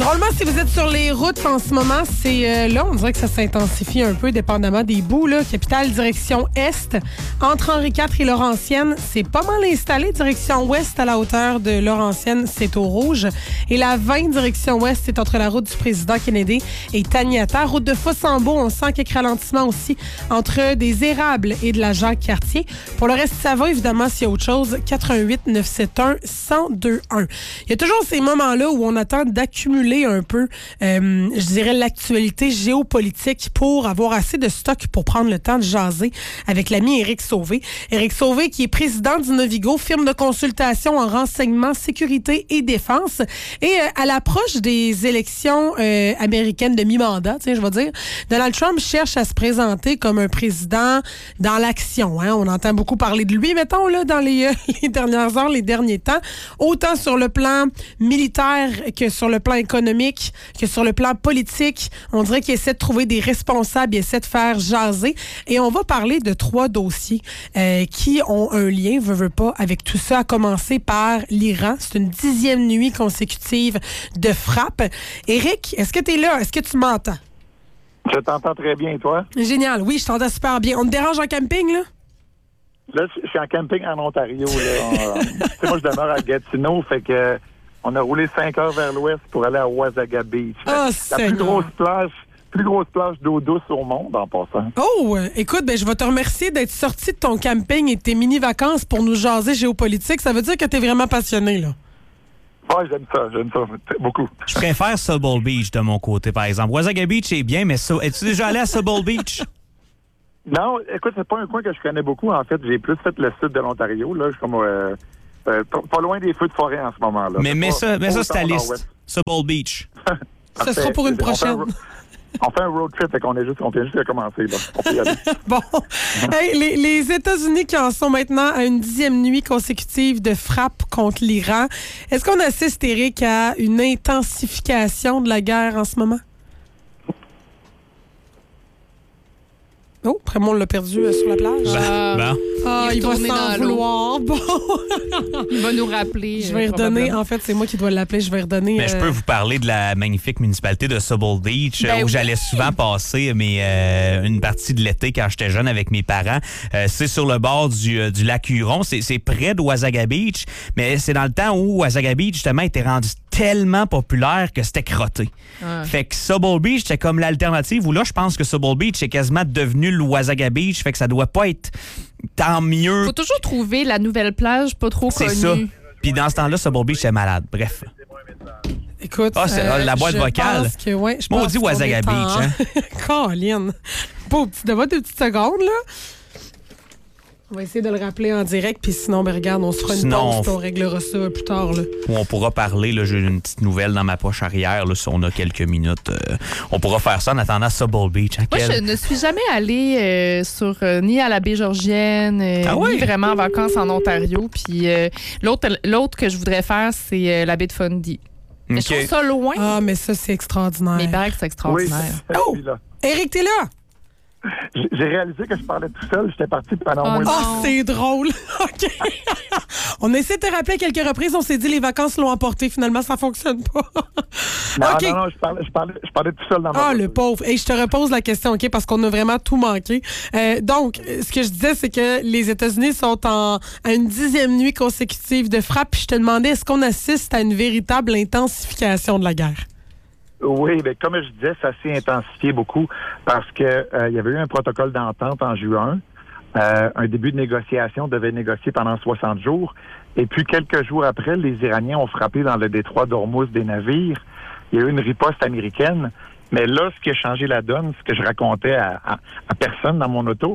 Drôlement, si vous êtes sur les routes en ce moment, c'est là, on dirait que ça s'intensifie un peu, dépendamment des bouts. Là. Capitale, direction Est. Entre Henri IV et Laurentienne, c'est pas mal installé. Direction Ouest, à la hauteur de Laurentienne, c'est au rouge. Et la 20, direction Ouest, c'est entre la route du président Kennedy et Taniata. Route de Fossambeau, on sent quelques ralentissements aussi entre des Érables et de la Jacques-Cartier. Pour le reste, ça va, évidemment, s'il y a autre chose. 88 971 1021. Il y a toujours ces moments-là où on attend d'accumuler un peu, je dirais, l'actualité géopolitique pour avoir assez de stock pour prendre le temps de jaser avec l'ami Éric Sauvé. Éric Sauvé, qui est président d'Innovigo, firme de consultation en renseignement, sécurité et défense. Et à l'approche des élections américaines de mi-mandat, je vais dire, Donald Trump cherche à se présenter comme un président dans l'action. Hein? On entend beaucoup parler de lui, mettons, là, dans les dernières heures, les derniers temps, autant sur le plan militaire que sur le plan économique, que sur le plan politique. On dirait qu'il essaie de trouver des responsables, il essaie de faire jaser. Et on va parler de 3 dossiers qui ont un lien, veut pas, avec tout ça, à commencer par l'Iran. C'est une 10e nuit consécutive de frappe. Éric, est-ce que tu es là? Est-ce que tu m'entends? Je t'entends très bien, et toi? Génial, oui, je t'entends super bien. On te dérange en camping, là? Là, je suis en camping en Ontario. Là. Moi, je demeure à Gatineau, fait que on a roulé 5 heures vers l'ouest pour aller à Wasaga Beach. Oh, la plus grosse plage d'eau douce au monde, en passant. Oh, écoute, je vais te remercier d'être sorti de ton camping et de tes mini-vacances pour nous jaser géopolitique. Ça veut dire que tu es vraiment passionné, là. Oui, j'aime ça beaucoup. Je préfère Subble Beach de mon côté, par exemple. Wasaga Beach est bien, mais es-tu déjà allé à Subble Beach? Non, écoute, c'est pas un coin que je connais beaucoup, en fait. J'ai plus fait le sud de l'Ontario, là. Je suis comme pas loin des feux de forêt en ce moment-là. Mais ça, c'est ta liste. Subble Beach. Ça sera pour une prochaine. On fait un road trip, fait qu'on vient juste de commencer. Là. On peut y aller. Bon. Hey, les États-Unis qui en sont maintenant à une 10e nuit consécutive de frappe contre l'Iran. Est-ce qu'on assiste, Éric, à une intensification de la guerre en ce moment? Oh, Prémont l'a perdu sur la plage. Il va s'en vouloir. Bon. Il va nous rappeler. Je vais redonner. En fait, c'est moi qui dois l'appeler. Je vais redonner. Mais je peux vous parler de la magnifique municipalité de Subble Beach, où j'allais souvent passer une partie de l'été quand j'étais jeune avec mes parents. C'est sur le bord du lac Huron. C'est près de Wasaga Beach, mais c'est dans le temps où Wasaga Beach, justement, était rendu tellement populaire que c'était crotté. Ouais. Fait que Subble Beach, c'était comme l'alternative, où là, je pense que Subble Beach est quasiment devenu le Wasaga Beach, fait que ça doit pas être tant mieux. Faut toujours trouver la nouvelle plage pas trop connue. C'est ça. Puis dans ce temps-là, Subble Beach, c'est malade. Bref. Écoute, c'est la boîte vocale. Je dit Wasaga Beach, hein? Caroline. Donne-moi 2 petites secondes, là. On va essayer de le rappeler en direct, puis sinon, regarde, on se fera une pause, puis on réglera ça plus tard. Là. Ou on pourra parler, là, j'ai une petite nouvelle dans ma poche arrière, là, si on a quelques minutes. On pourra faire ça en attendant Subble Beach. Hein, moi, je ne suis jamais allée ni à la baie Georgienne, ni vraiment en vacances en Ontario. Puis l'autre que je voudrais faire, c'est la baie de Fundy. Mais je trouve ça loin. Ah, mais ça, c'est extraordinaire. Mais il paraît que c'est extraordinaire. Oui. Éric, t'es là? J'ai réalisé que je parlais tout seul. J'étais parti pendant moins de temps. Oh, c'est drôle. OK. On essaie de te rappeler à quelques reprises. On s'est dit les vacances l'ont emporté. Finalement, ça fonctionne pas. Non, je parlais tout seul dans ma le pauvre. Et je te repose la question, OK, parce qu'on a vraiment tout manqué. Donc, ce que je disais, c'est que les États-Unis sont à une 10e nuit consécutive de frappe. Puis je te demandais, est-ce qu'on assiste à une véritable intensification de la guerre? Oui, bien, comme je disais, ça s'est intensifié beaucoup parce que il y avait eu un protocole d'entente en juin. Un début de négociation devait négocier pendant 60 jours. Et puis, quelques jours après, les Iraniens ont frappé dans le détroit d'Ormuz des navires. Il y a eu une riposte américaine. Mais là, ce qui a changé la donne, ce que je racontais à personne dans mon auto,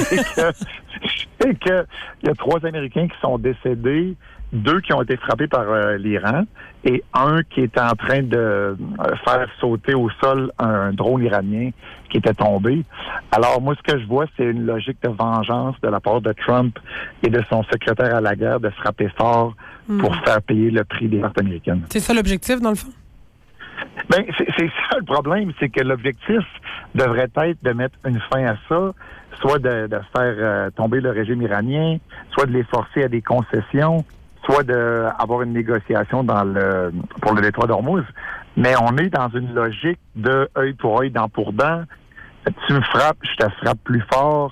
c'est que il y a 3 Américains qui sont décédés, 2 qui ont été frappés par l'Iran et 1 qui est en train de faire sauter au sol un drone iranien qui était tombé. Alors, moi, ce que je vois, c'est une logique de vengeance de la part de Trump et de son secrétaire à la guerre de frapper fort pour faire payer le prix des pertes américaines. C'est ça l'objectif, dans le fond? Ben, c'est ça le problème, c'est que l'objectif devrait être de mettre une fin à ça, soit de faire tomber le régime iranien, soit de les forcer à des concessions, soit d'avoir une négociation pour le détroit d'Ormuz. mais on est dans une logique de œil pour œil, dent pour dent. Tu me frappes, je te frappe plus fort,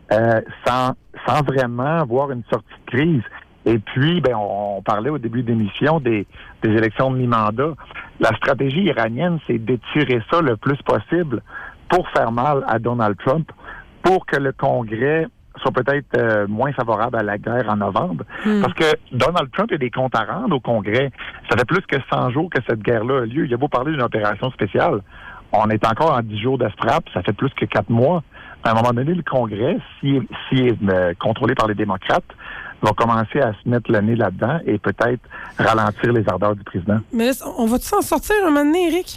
sans vraiment avoir une sortie de crise. Et puis, on parlait au début de l'émission des élections de mi-mandat. La stratégie iranienne, c'est d'étirer ça le plus possible pour faire mal à Donald Trump, pour que le Congrès soit peut-être moins favorable à la guerre en novembre. Parce que Donald Trump a des comptes à rendre au Congrès. Ça fait plus que 100 jours que cette guerre-là a lieu. Il a beau parler d'une opération spéciale. On est encore en 10 jours de frappe. Ça fait plus que 4 mois. À un moment donné, le Congrès, s'il est contrôlé par les démocrates, va commencer à se mettre le nez là-dedans et peut-être ralentir les ardeurs du président. Mais là, on va-tu s'en sortir un moment donné, Éric?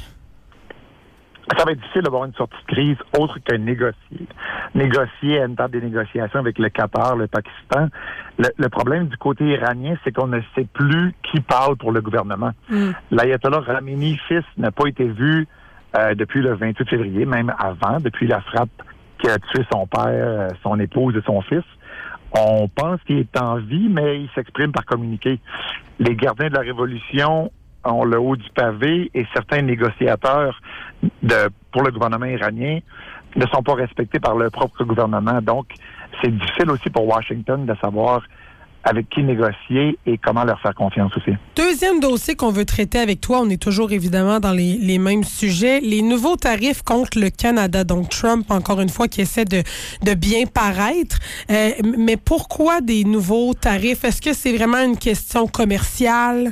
Ça va être difficile d'avoir une sortie de crise autre que négocier. Négocier à une table des négociations avec le Qatar, le Pakistan. Le problème du côté iranien, c'est qu'on ne sait plus qui parle pour le gouvernement. L'ayatollah Khamenei, fils, n'a pas été vu depuis le 28 février, même avant, depuis la frappe qui a tué son père, son épouse et son fils. On pense qu'il est en vie, mais il s'exprime par communiqué. Les gardiens de la Révolution ont le haut du pavé et certains négociateurs pour le gouvernement iranien ne sont pas respectés par leur propre gouvernement. Donc, c'est difficile aussi pour Washington de savoir avec qui négocier et comment leur faire confiance aussi. Deuxième dossier qu'on veut traiter avec toi, on est toujours évidemment dans les mêmes sujets, les nouveaux tarifs contre le Canada. Donc Trump, encore une fois, qui essaie de bien paraître. Mais pourquoi des nouveaux tarifs? Est-ce que c'est vraiment une question commerciale?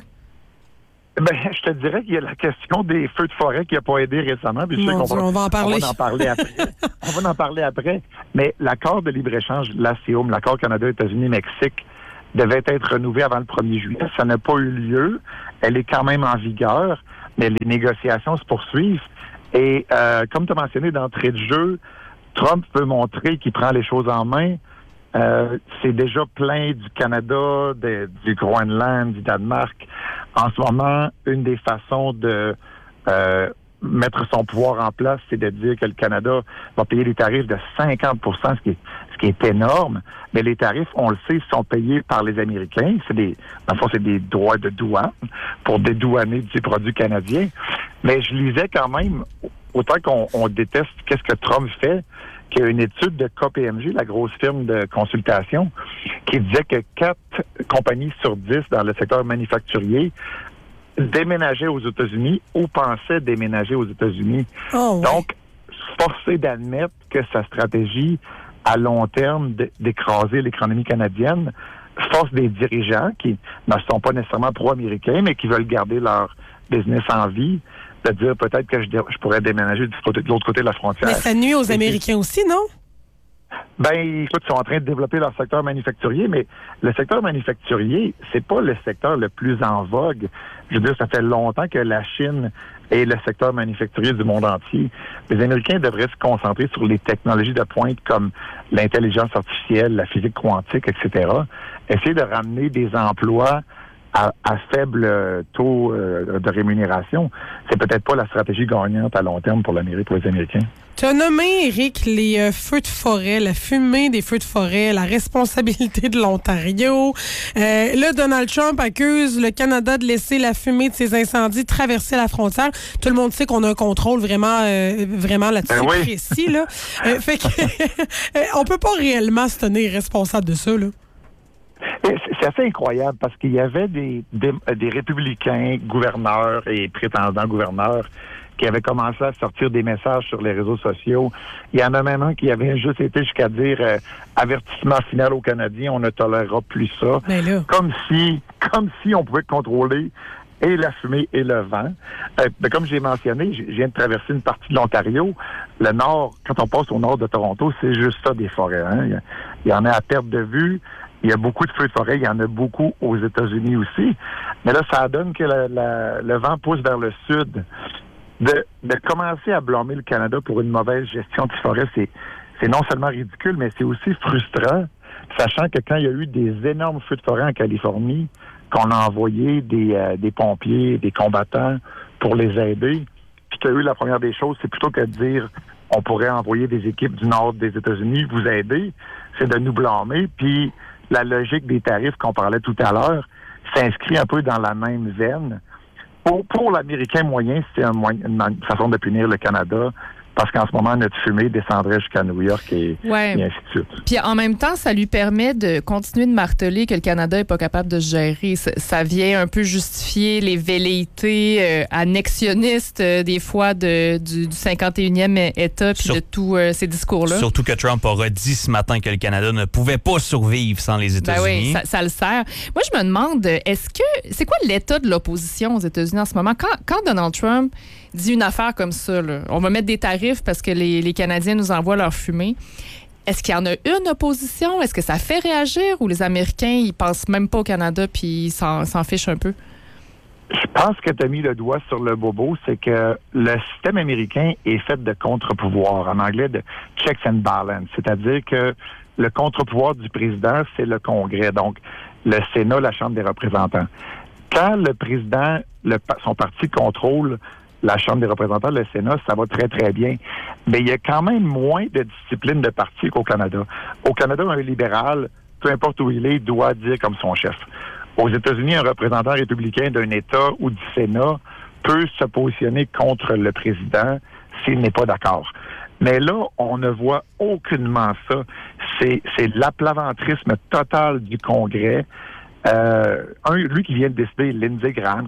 Je te dirais qu'il y a la question des feux de forêt qui n'a pas aidé récemment. Puis on va en parler. On va en parler après. On va en parler après. Mais l'accord de libre-échange, l'ACOM, l'accord Canada, États-Unis, Mexique, devait être renouvelé avant le 1er juillet. Ça n'a pas eu lieu. Elle est quand même en vigueur, mais les négociations se poursuivent. Et comme tu as mentionné d'entrée de jeu, Trump veut montrer qu'il prend les choses en main. C'est déjà plein du Canada, du Groenland, du Danemark. En ce moment, une des façons de mettre son pouvoir en place, c'est de dire que le Canada va payer des tarifs de 50 %, ce qui est énorme. Mais les tarifs, on le sait, sont payés par les Américains. Dans le fond, c'est des droits de douane pour dédouaner des produits canadiens. Mais je lisais quand même, autant qu'on déteste qu'est-ce que Trump fait, qu'il y a une étude de KPMG, la grosse firme de consultation, qui disait que 4 compagnies sur 10 dans le secteur manufacturier déménageaient aux États-Unis ou pensaient déménager aux États-Unis. Oh, oui. Donc, forcé d'admettre que sa stratégie à long terme d'écraser l'économie canadienne force des dirigeants qui ne sont pas nécessairement pro-américains, mais qui veulent garder leur business en vie, de dire peut-être que je pourrais déménager de l'autre côté de la frontière. Mais ça nuit aux Américains aussi, non? Écoute, ils sont en train de développer leur secteur manufacturier, mais le secteur manufacturier, c'est pas le secteur le plus en vogue. Je veux dire, ça fait longtemps que la Chine est le secteur manufacturier du monde entier. Les Américains devraient se concentrer sur les technologies de pointe comme l'intelligence artificielle, la physique quantique, etc. Essayer de ramener des emplois à faible taux de rémunération, c'est peut-être pas la stratégie gagnante à long terme pour l'Amérique, pour les Américains. Tu as nommé, Éric, les feux de forêt, la fumée des feux de forêt, la responsabilité de l'Ontario. Là, Donald Trump accuse le Canada de laisser la fumée de ses incendies traverser la frontière. Tout le monde sait qu'on a un contrôle vraiment là-dessus précis. Là. Fait que on peut pas réellement se tenir responsable de ça, là. C'est assez incroyable parce qu'il y avait des républicains gouverneurs et prétendants gouverneurs qui avaient commencé à sortir des messages sur les réseaux sociaux. Il y en a même un qui avait juste été jusqu'à dire avertissement final aux Canadiens, on ne tolérera plus ça. Comme si on pouvait contrôler et la fumée et le vent. Comme j'ai mentionné, je viens de traverser une partie de l'Ontario. Le nord, quand on passe au nord de Toronto, c'est juste ça, des forêts. Hein? Il y en a à perte de vue. Il y a beaucoup de feux de forêt. Il y en a beaucoup aux États-Unis aussi. Mais là, ça donne que le vent pousse vers le sud. De commencer à blâmer le Canada pour une mauvaise gestion de forêt, c'est non seulement ridicule, mais c'est aussi frustrant, sachant que quand il y a eu des énormes feux de forêt en Californie, qu'on a envoyé des pompiers, des combattants pour les aider, puis qu'il y a eu la première des choses, c'est plutôt que de dire on pourrait envoyer des équipes du nord des États-Unis vous aider, c'est de nous blâmer, puis la logique des tarifs qu'on parlait tout à l'heure s'inscrit un peu dans la même veine. Pour l'Américain moyen, c'est une façon de punir le Canada. Parce qu'en ce moment, notre fumée descendrait jusqu'à New York et ainsi de suite. Puis en même temps, ça lui permet de continuer de marteler que le Canada n'est pas capable de se gérer. Ça vient un peu justifier les velléités annexionnistes, des fois, du 51e État, puis de tous ces discours-là. Surtout que Trump aura dit ce matin que le Canada ne pouvait pas survivre sans les États-Unis. Ben oui, ça le sert. Moi, je me demande, c'est quoi l'état de l'opposition aux États-Unis en ce moment? Quand Donald Trump dit une affaire comme ça, là, on va mettre des tarifs parce que les Canadiens nous envoient leur fumée. Est-ce qu'il y en a une opposition? Est-ce que ça fait réagir ou les Américains, ils pensent même pas au Canada puis ils s'en fichent un peu? Je pense que tu as mis le doigt sur le bobo, c'est que le système américain est fait de contre-pouvoirs, en anglais de checks and balance, c'est-à-dire que le contre-pouvoir du président, c'est le Congrès, donc le Sénat, la Chambre des représentants. Quand le président, son parti contrôle la Chambre des représentants, le Sénat, ça va très, très bien. Mais il y a quand même moins de discipline de parti qu'au Canada. Au Canada, un libéral, peu importe où il est, doit dire comme son chef. Aux États-Unis, un représentant républicain d'un État ou du Sénat peut se positionner contre le président s'il n'est pas d'accord. Mais là, on ne voit aucunement ça. C'est l'aplaventrisme total du Congrès. Lui qui vient de décéder, Lindsey Graham,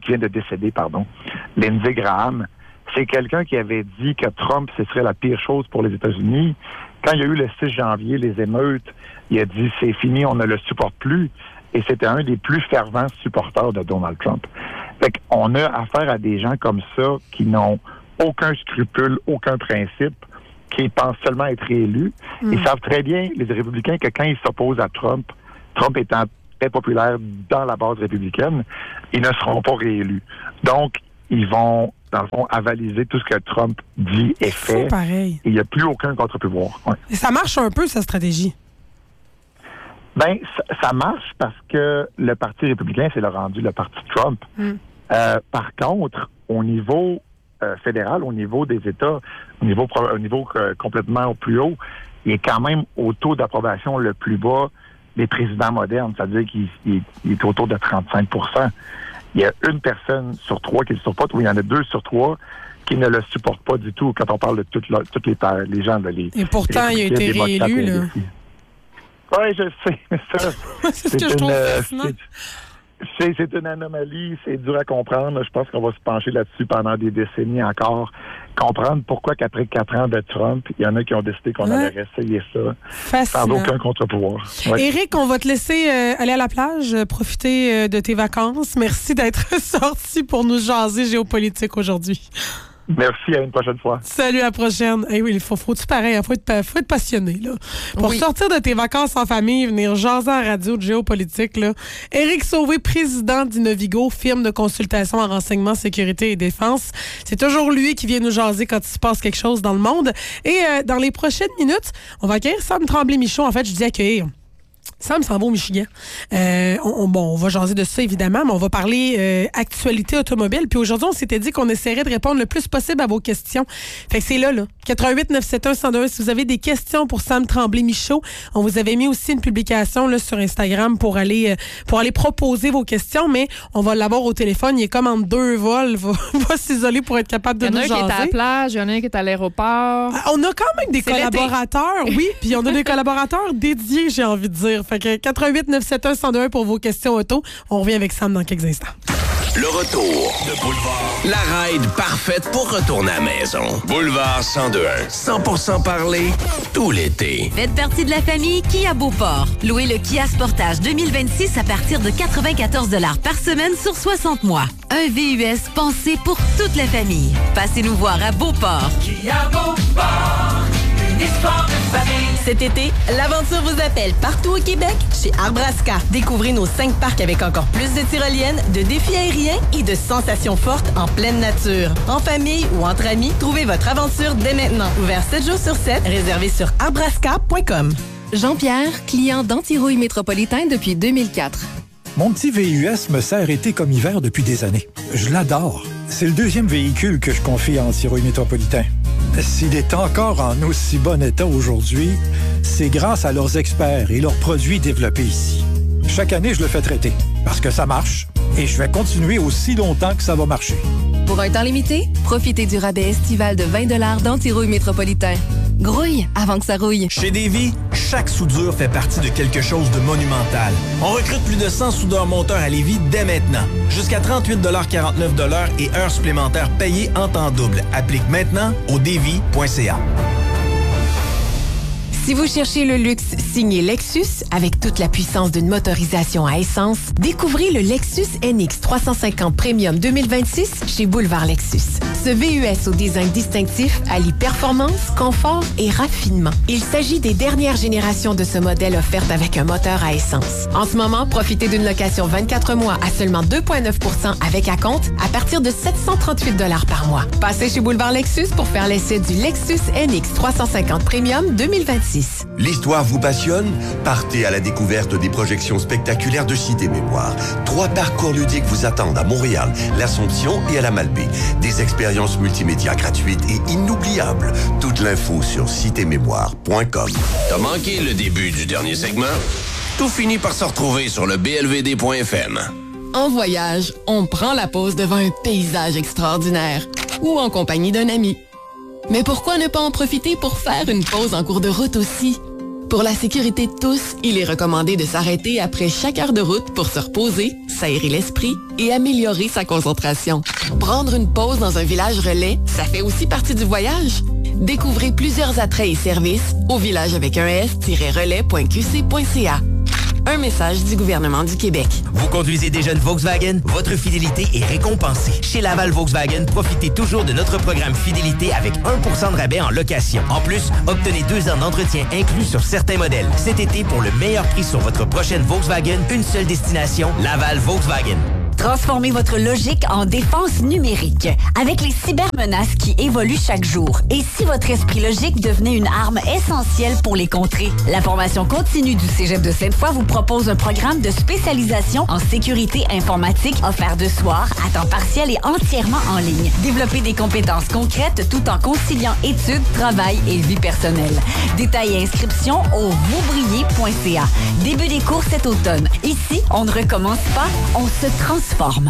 Lindsey Graham, c'est quelqu'un qui avait dit que Trump, ce serait la pire chose pour les États-Unis. Quand il y a eu le 6 janvier, les émeutes, il a dit c'est fini, on ne le supporte plus. Et c'était un des plus fervents supporters de Donald Trump. Fait qu'on a affaire à des gens comme ça qui n'ont aucun scrupule, aucun principe, qui pensent seulement être réélus. Ils savent très bien, les républicains, que quand ils s'opposent à Trump étant très populaire dans la base républicaine, ils ne seront pas réélus. Donc, ils vont, dans le fond, avaliser tout ce que Trump dit et fait. C'est pareil. Il n'y a plus aucun contre-pouvoir. Ouais. Et ça marche un peu, sa stratégie. Ben, ça marche parce que le Parti républicain, c'est le rendu le Parti Trump. Par contre, au niveau fédéral, au niveau des États, au niveau complètement au plus haut, il est quand même au taux d'approbation le plus bas des présidents modernes, c'est-à-dire qu'il est autour de 35 %. Il y a une personne sur 3 qui le supporte, ou il y en a 2 sur 3 qui ne le supportent pas du tout quand on parle de tous les gens. Et pourtant, il a été réélu, là. Oui, je sais. Ça, c'est ce que je trouve fascinant. C'est une anomalie, c'est dur à comprendre. Je pense qu'on va se pencher là-dessus pendant des décennies encore. Comprendre pourquoi qu'après 4 ans de Trump, il y en a qui ont décidé qu'on allait réessayer ça. Fascinant. Sans aucun contre-pouvoir. Ouais. Éric, on va te laisser aller à la plage, profiter de tes vacances. Merci d'être sorti pour nous jaser géopolitique aujourd'hui. Merci, à une prochaine fois. Salut, à la prochaine. Hey, oui, faut-tu pareil, faut être passionné, là. Pour sortir de tes vacances en famille, venir jaser en radio de géopolitique, là. Éric Sauvé, président d'Innovigo, firme de consultation en renseignement, sécurité et défense. C'est toujours lui qui vient nous jaser quand il se passe quelque chose dans le monde. Et dans les prochaines minutes, on va accueillir Sam Tremblay-Michaud. En fait, je dis accueillir. Sam s'en va au Michigan. On va jaser de ça, évidemment, mais on va parler actualité automobile. Puis aujourd'hui, on s'était dit qu'on essaierait de répondre le plus possible à vos questions. Fait que c'est là. 88 971 102. Si vous avez des questions pour Sam Tremblay-Michaud, on vous avait mis aussi une publication là, sur Instagram pour aller proposer vos questions, mais on va l'avoir au téléphone. Il est comme en 2 vols. Va s'isoler pour être capable de nous jaser. Il y en a un qui est à la plage, il y en a un qui est à l'aéroport. On a quand même des collaborateurs, oui, puis on a des collaborateurs dédiés, j'ai envie de dire. Fait que 88 971 102 pour vos questions auto. On revient avec Sam dans quelques instants. Le retour de Boulevard. La ride parfaite pour retourner à la maison. Boulevard 1021. 100% parler tout l'été. Faites partie de la famille Kia Beauport. Louez le Kia Sportage 2026 à partir de 94 $ par semaine sur 60 mois. Un VUS pensé pour toute la famille. Passez-nous voir à Beauport. Kia Beauport. Histoire de famille. Cet été, l'aventure vous appelle partout au Québec chez Arbrasca. Découvrez nos 5 parcs avec encore plus de tyroliennes, de défis aériens et de sensations fortes en pleine nature. En famille ou entre amis, trouvez votre aventure dès maintenant. Ouvert 7 jours sur 7, réservé sur arbrasca.com. Jean-Pierre, client d'Antirouille Métropolitain depuis 2004. Mon petit VUS me sert été comme hiver depuis des années. Je l'adore. C'est le 2e véhicule que je confie à Antirouille Métropolitain. S'il est encore en aussi bon état aujourd'hui, c'est grâce à leurs experts et leurs produits développés ici. Chaque année, je le fais traiter parce que ça marche. Et je vais continuer aussi longtemps que ça va marcher. Pour un temps limité, profitez du rabais estival de 20 $ d'Antirouille Métropolitain. Grouille avant que ça rouille. Chez Davy, chaque soudure fait partie de quelque chose de monumental. On recrute plus de 100 soudeurs monteurs à Lévis dès maintenant. Jusqu'à 38,49 et heures supplémentaires payées en temps double. Applique maintenant au davy.ca. Si vous cherchez le luxe signé Lexus, avec toute la puissance d'une motorisation à essence, découvrez le Lexus NX 350 Premium 2026 chez Boulevard Lexus. Ce VUS au design distinctif allie performance, confort et raffinement. Il s'agit des dernières générations de ce modèle offertes avec un moteur à essence. En ce moment, profitez d'une location 24 mois à seulement 2,9 % avec acompte à partir de 738 $ par mois. Passez chez Boulevard Lexus pour faire l'essai du Lexus NX 350 Premium 2026. L'histoire vous passionne? Partez à la découverte des projections spectaculaires de Cité Mémoire. 3 parcours ludiques vous attendent à Montréal, l'Assomption et à la Malbaie. Des expériences multimédia gratuites et inoubliables. Toute l'info sur citémémoire.com. T'as manqué le début du dernier segment? Tout finit par se retrouver sur le blvd.fm. En voyage, on prend la pause devant un paysage extraordinaire ou en compagnie d'un ami. Mais pourquoi ne pas en profiter pour faire une pause en cours de route aussi? Pour la sécurité de tous, il est recommandé de s'arrêter après chaque heure de route pour se reposer, s'aérer l'esprit et améliorer sa concentration. Prendre une pause dans un village relais, ça fait aussi partie du voyage. Découvrez plusieurs attraits et services au village avec un s-relais.qc.ca. Un message du gouvernement du Québec. Vous conduisez déjà une Volkswagen? Votre fidélité est récompensée. Chez Laval Volkswagen, profitez toujours de notre programme Fidélité avec 1% de rabais en location. En plus, obtenez 2 ans d'entretien inclus sur certains modèles. Cet été, pour le meilleur prix sur votre prochaine Volkswagen, une seule destination, Laval Volkswagen. Transformez votre logique en défense numérique avec les cybermenaces qui évoluent chaque jour. Et si votre esprit logique devenait une arme essentielle pour les contrer? La formation continue du Cégep de Sainte-Foy vous propose un programme de spécialisation en sécurité informatique offert de soir, à temps partiel et entièrement en ligne. Développez des compétences concrètes tout en conciliant études, travail et vie personnelle. Détails et inscriptions au vousbriller.ca. Début des cours cet automne. Ici, on ne recommence pas, on se transforme.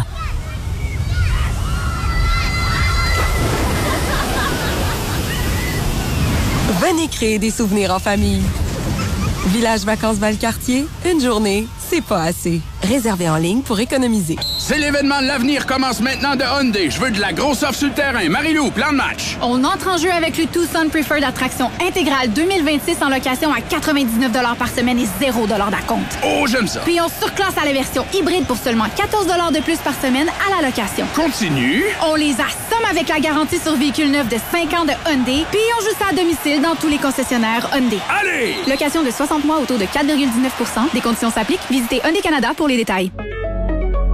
Venez créer des souvenirs en famille. Village Vacances Valcartier, une journée, c'est pas assez. Réservez en ligne pour économiser. C'est l'événement de l'avenir commence maintenant de Hyundai. Je veux de la grosse offre sur le terrain. Marie-Lou, plan de match. On entre en jeu avec le Tucson Preferred Attraction intégrale 2026 en location à 99 $ par semaine et 0 $ d'acompte. Oh, j'aime ça. Puis on surclasse à la version hybride pour seulement 14 $ de plus par semaine à la location. Continue. On les assomme avec la garantie sur véhicule neuf de 5 ans de Hyundai. Puis on joue ça à domicile dans tous les concessionnaires Hyundai. Allez! Location de 60 mois au taux de 4,19 %. Des conditions s'appliquent. Visitez Hyundai Canada pour les détails.